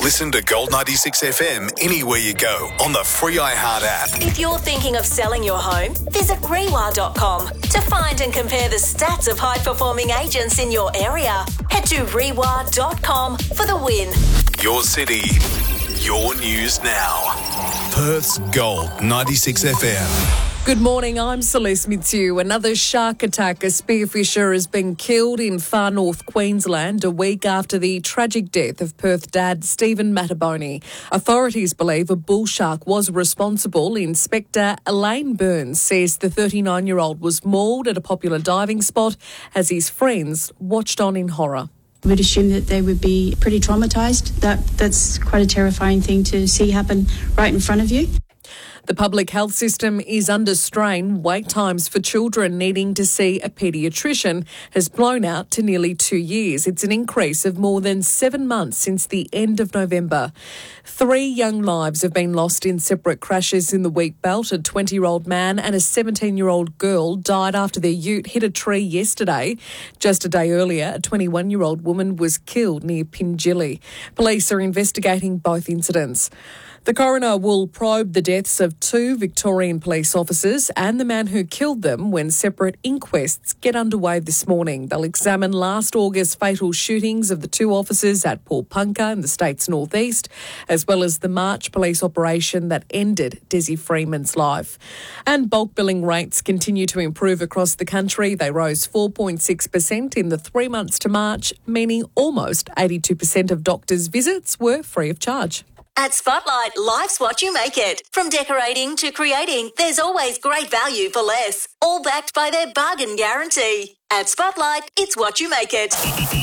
Listen to Gold 96 FM anywhere you go on the free iHeart app. If you're thinking of selling your home, visit REWA.com to find and compare the stats of high-performing agents in your area. Head to REWA.com for the win. Your city, your news now. Perth's Gold 96 FM. Good morning, I'm Celeste Mitsu. Another shark attack. A spearfisher has been killed in far north Queensland a week after the tragic death of Perth dad Stephen Mattabone. Authorities believe a bull shark was responsible. Inspector Elaine Burns says the 39-year-old was mauled at a popular diving spot as his friends watched on in horror. I would assume that they would be pretty traumatised. That's quite a terrifying thing to see happen right in front of you. The public health system is under strain. Wait times for children needing to see a paediatrician has blown out to nearly 2 years. It's an increase of more than 7 months since the end of November. 3 young lives have been lost in separate crashes in the Wheat Belt. A 20-year-old man and a 17-year-old girl died after their ute hit a tree yesterday. Just a day earlier, a 21-year-old woman was killed near Pingelly. Police are investigating both incidents. The coroner will probe the deaths of 2 Victorian police officers and the man who killed them when separate inquests get underway this morning. They'll examine last August's fatal shootings of the 2 officers at Paulpunka in the state's northeast, as well as the March police operation that ended Desi Freeman's life. And bulk billing rates continue to improve across the country. They rose 4.6% in the 3 months to March, meaning almost 82% of doctors' visits were free of charge. At Spotlight, life's what you make it. From decorating to creating, there's always great value for less. All backed by their bargain guarantee. At Spotlight, it's what you make it.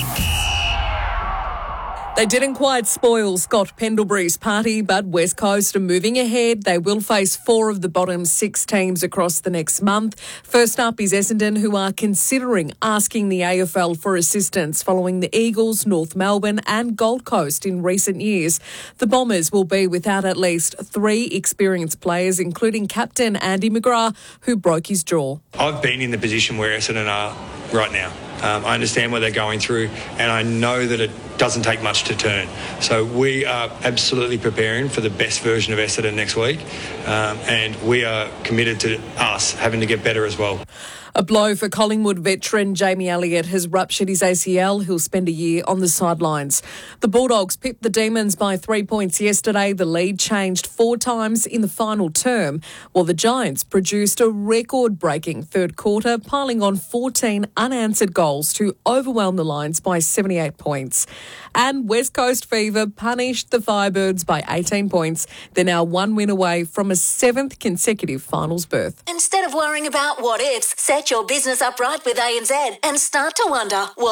They didn't quite spoil Scott Pendlebury's party, but West Coast are moving ahead. They will face 4 of the bottom 6 teams across the next month. First up is Essendon, who are considering asking the AFL for assistance following the Eagles, North Melbourne and Gold Coast in recent years. The Bombers will be without at least 3 experienced players, including captain Andy McGrath, who broke his jaw. I've been in the position where Essendon are right now. I understand what they're going through, and I know that it doesn't take much to turn. So we are absolutely preparing for the best version of Essendon next week, and we are committed to us having to get better as well. A blow for Collingwood veteran Jamie Elliott has ruptured his ACL. He'll spend a year on the sidelines. The Bulldogs pipped the Demons by 3 points yesterday. The lead changed 4 times in the final term, while the Giants produced a record-breaking third quarter, piling on 14 unanswered goals to overwhelm the Lions by 78 points. And West Coast Fever punished the Firebirds by 18 points. They're now 1 win away from a 7th consecutive finals berth. Instead of worrying about what ifs, set your business up right with ANZ and start to wonder what